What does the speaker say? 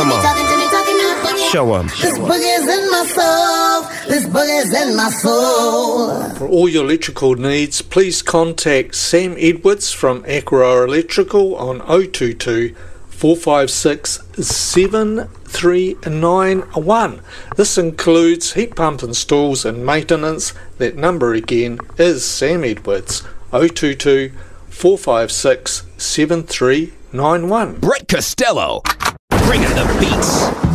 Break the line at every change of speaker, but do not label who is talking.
Come on. Show 'em.
This boogie's in my soul. This boogie's in my soul.
For all your electrical needs, please contact Sam Edwards from Aqua Electrical on 022 456 7391. This includes heat pump installs and maintenance. That number again is Sam Edwards, 022 456 7391.
Brett Costello, bringing the beats.